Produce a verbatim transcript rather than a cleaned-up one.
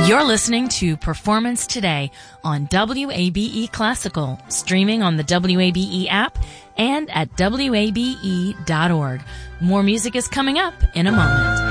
You're listening to Performance Today on W A B E Classical, streaming on the W A B E app and at W A B E dot org. More music is coming up in a moment.